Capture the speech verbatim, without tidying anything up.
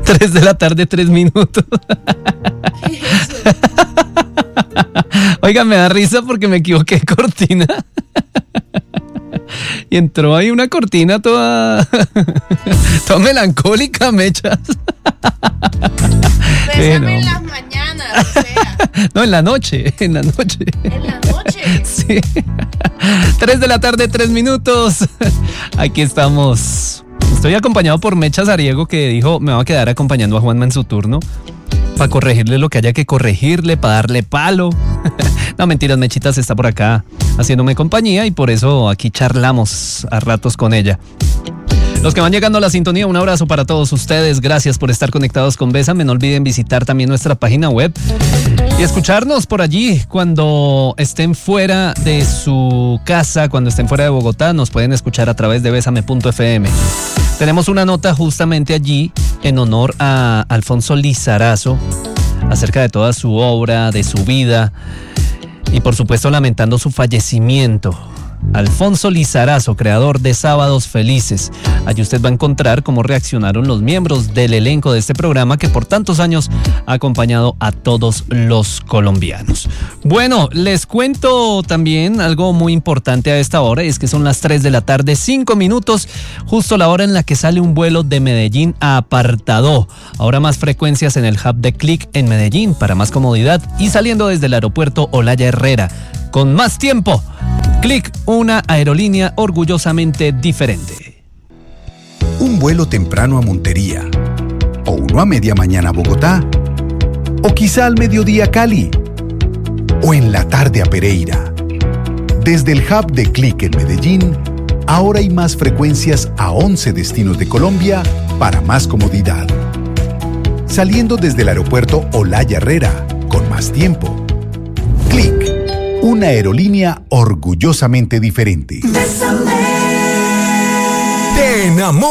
tres de la tarde, tres minutos. ¿Qué es eso? Oiga, me da risa porque me equivoqué de cortina. Y entró ahí una cortina toda, toda melancólica, Mechas. Bésame no. en las mañanas, o sea. No, en la noche, en la noche. En la noche. Sí. Tres de la tarde, tres minutos. Aquí estamos. Estoy acompañado por Mechas Ariego, que dijo, me va a quedar acompañando a Juanma en su turno, para corregirle lo que haya que corregirle, para darle palo. No, mentiras, Mechitas está por acá haciéndome compañía y por eso aquí charlamos a ratos con ella. Los que van llegando a la sintonía, un abrazo para todos ustedes. Gracias por estar conectados con Bésame. No olviden visitar también nuestra página web y escucharnos por allí cuando estén fuera de su casa, cuando estén fuera de Bogotá. Nos pueden escuchar a través de bésame punto efe eme. Tenemos una nota justamente allí en honor a Alfonso Lizarazo, acerca de toda su obra, de su vida y por supuesto lamentando su fallecimiento. Alfonso Lizarazo, creador de Sábados Felices. Allí usted va a encontrar cómo reaccionaron los miembros del elenco de este programa que por tantos años ha acompañado a todos los colombianos. Bueno, les cuento también algo muy importante a esta hora, y es que son las tres de la tarde, cinco minutos, justo la hora en la que sale un vuelo de Medellín a Apartadó. Ahora más frecuencias en el hub de Click en Medellín para más comodidad y saliendo desde el aeropuerto Olaya Herrera con más tiempo. Click, una aerolínea orgullosamente diferente. Un vuelo temprano a Montería, o uno a media mañana a Bogotá, o quizá al mediodía a Cali, o en la tarde a Pereira. Desde el hub de Click en Medellín, ahora hay más frecuencias a once destinos de Colombia para más comodidad. Saliendo desde el aeropuerto Olaya Herrera, con más tiempo. Click, una aerolínea orgullosamente diferente. Te enamora.